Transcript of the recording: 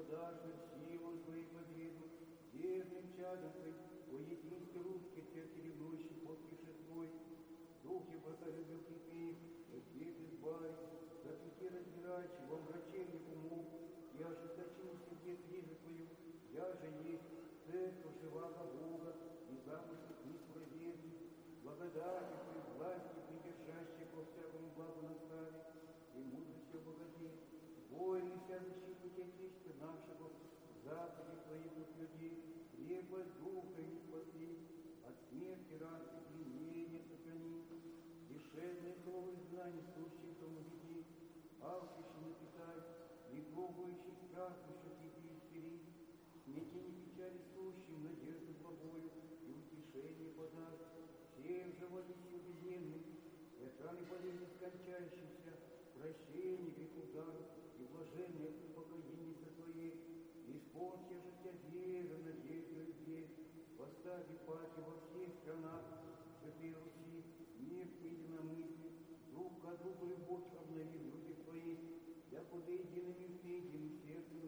подашь нам силу Твою победу, верным чадом Твоим, о единстве русских терпели ночи подпишет Твой, Духе посолюбил крепи, от бед избави, за пути разбирачи, во мрачении умов, и ожесточился где книжу Твою, я же есть церковь живаго Бога, и замыслов несправедливых, благодати Твоей власти, придержащей по всякому благу наставе, и мудростью благодеть, воины вся защиту Отечества нашего, заповеди Твоих утверди, крепость духа не спаси, от смерти расы пленения сохрани, дешевное слово знаний сущих тому веди, алчущий не питай, не пробующий страх еще тебе исцели, смятение печали сущим, надежду благою и утешение подаст, всем же водителю безденным, и от раны болезни скончающихся, прощение греху дар, и блаженное упокоение со Твоей, исполнится же Тебя вера, надежда и верь, поставь пати во всех странах, святые Руси, мир и единомыслие, друг к другу любовь обнови в людях Твоих, якуда едиными в едином сердце